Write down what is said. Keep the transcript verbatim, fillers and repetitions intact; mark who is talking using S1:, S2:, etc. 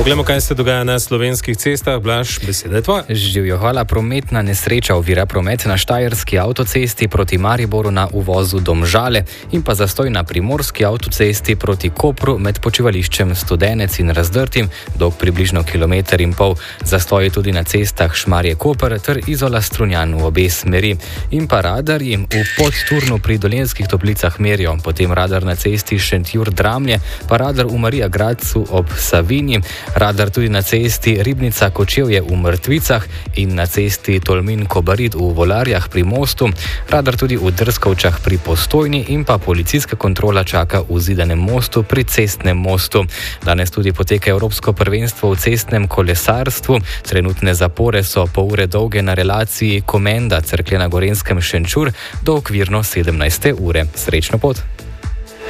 S1: Poglejmo, kaj se dogaja na slovenskih cestah. Blaž, beseda je tvoja.
S2: Živijo, hvala. Prometna nesreča ovira promet na štajerski avtocesti proti Mariboru na uvozu Domžale in pa zastoj na primorski avtocesti proti Kopru med počivališčem Studenec in Razdrtim, dolg približno kilometer in pol. Zastoj je tudi na cestah Šmarje-Koper ter Izola-Strunjan v obe smeri. In pa radarji v Podturnu pri Dolenjskih Toplicah merijo, potem radar na cesti Šentjur-Dramlje, pa radar v Marija Gradcu ob Savinji, radar tudi na cesti Ribnica-Kočevje v Mrtvicah in na cesti Tolmin-Kobarid v Volarjah pri mostu, radar tudi v Drskovčah pri Postojni in pa policijska kontrola čaka v Zidanem mostu pri Cestnem mostu. Danes tudi poteka Evropsko prvenstvo v cestnem kolesarstvu. Trenutne zapore so pol ure dolge na relaciji Komenda Cerklje na Gorenjskem Šenčur do okvirno sedemnajste ure. Srečno pot!